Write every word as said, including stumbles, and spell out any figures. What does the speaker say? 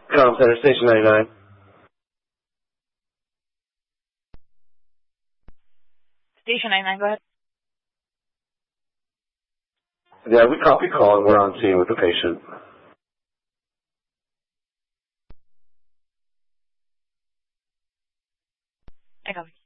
Com Center, Station ninety-nine. Station ninety-nine, go ahead. Yeah, we copy call and we're on scene with the patient. I copy.